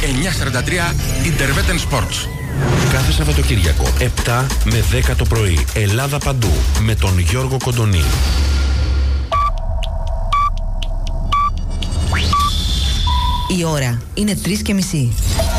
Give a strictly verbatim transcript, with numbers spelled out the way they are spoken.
εννιακόσια σαράντα τρία Interveten Sports. Κάθε Σαββατοκύριακο επτά με δέκα το πρωί, Ελλάδα παντού, με τον Γιώργο Κοντονή. Η ώρα είναι τρεις και μισή.